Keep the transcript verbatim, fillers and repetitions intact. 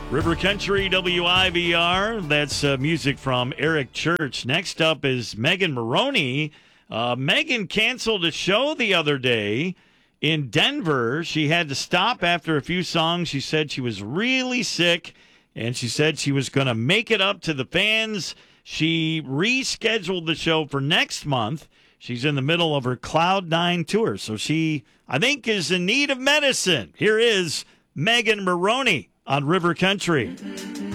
River Country W I V R. That's uh, music from Eric Church. Next up is Megan Moroney. Uh, Megan canceled a show the other day in Denver. She had to stop after a few songs. She said she was really sick, and she said she was going to make it up to the fans. She rescheduled the show for next month. She's in the middle of her Cloud Nine tour, so she, I think, is in need of medicine. Here is Megan Moroney on River Country.